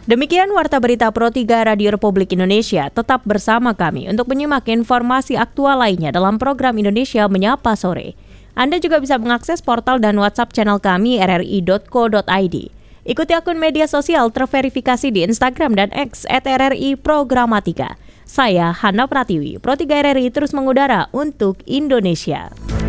Demikian Warta Berita Pro 3 Radio Republik Indonesia. Tetap bersama kami untuk menyimak informasi aktual lainnya dalam program Indonesia Menyapa Sore. Anda juga bisa mengakses portal dan WhatsApp channel kami rri.co.id. Ikuti akun media sosial terverifikasi di Instagram dan X @RRI Programatika. Saya Hana Pratiwi, Pro 3 RRI terus mengudara untuk Indonesia.